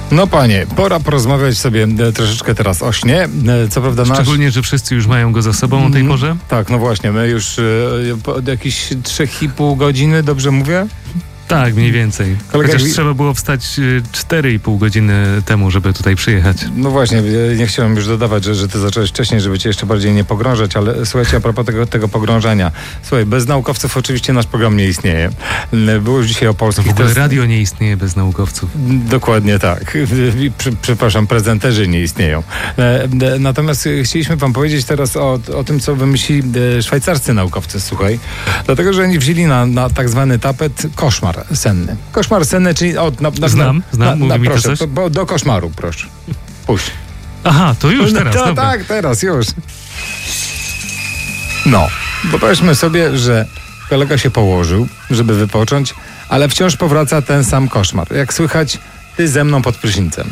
No panie, pora porozmawiać sobie troszeczkę teraz o śnie. Co prawda Szczególnie, że wszyscy już mają go za sobą o tej porze? Tak, no właśnie, my już od jakichś 3,5 godziny, dobrze mówię? Tak, mniej więcej. Chociaż trzeba było wstać 4,5 godziny temu, żeby tutaj przyjechać. No właśnie, nie chciałem już dodawać, że ty zacząłeś wcześniej, żeby cię jeszcze bardziej nie pogrążać, ale słuchajcie, a propos tego pogrążania. Słuchaj, bez naukowców oczywiście nasz program nie istnieje. Było już dzisiaj o polskich... W ogóle radio nie istnieje bez naukowców. Dokładnie tak. Przepraszam, prezenterzy nie istnieją. Natomiast chcieliśmy wam powiedzieć teraz o tym, co wymyślili szwajcarscy naukowcy, słuchaj. Dlatego, że oni wzięli na tak zwany tapet koszmar senny. Koszmar senny, czyli... Znam, mówi mi proszę, to coś? Do koszmaru, proszę. Puść. Aha, to już teraz, dobra. Tak, teraz, już. No, wyobraźmy sobie, że kolega się położył, żeby wypocząć, ale wciąż powraca ten sam koszmar. Jak słychać, ty ze mną pod prysznicem.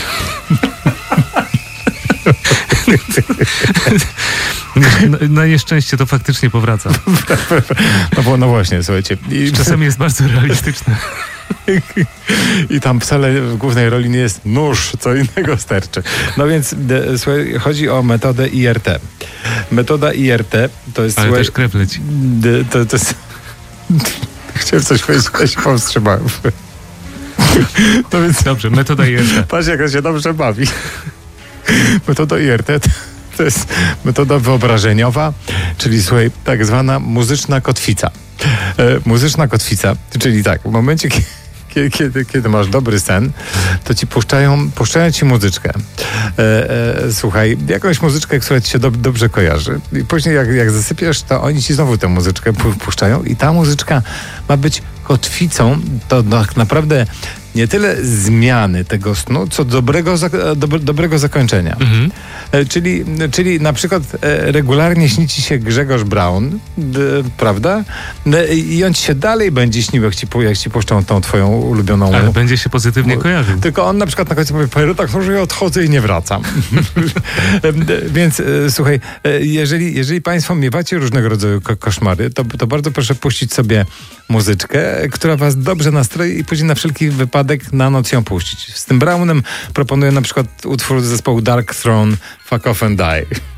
Na nieszczęście to faktycznie powraca. No właśnie, słuchajcie. Czasami jest bardzo realistyczne. I tam wcale w głównej roli nie jest nóż, co innego sterczy. No więc słuchaj, chodzi o metodę IRT. Metoda IRT to jest... Ale też krew leci. To jest... Chciałem coś powiedzieć, ale się powstrzymałem. No więc... Dobrze, metoda IRT. Patrz, jak on się dobrze bawi. Metoda IRT to jest metoda wyobrażeniowa, czyli słuchaj, tak zwana muzyczna kotwica. Muzyczna kotwica, czyli tak, w momencie, kiedy masz dobry sen, to ci puszczają ci muzyczkę. Słuchaj, jakąś muzyczkę, która ci się dobrze kojarzy. I później jak zasypiasz, to oni ci znowu tę muzyczkę puszczają i ta muzyczka ma być kotwicą, to tak naprawdę nie tyle zmiany tego snu, co dobrego zakończenia. Mhm. Czyli na przykład regularnie śni ci się Grzegorz Braun, prawda? I on ci się dalej będzie śnił, jak ci puszczą tą twoją ulubioną... Ale będzie się pozytywnie kojarzył. Tylko on na przykład na końcu powie, po tak, może ja odchodzę i nie wracam. Więc słuchaj, jeżeli państwo miewacie różnego rodzaju koszmary, to bardzo proszę puścić sobie muzyczkę, która was dobrze nastroi i później na wszelki wypadek na noc ją puścić. Z tym Brownem proponuję na przykład utwór zespołu Dark Throne, Fuck Off and Die.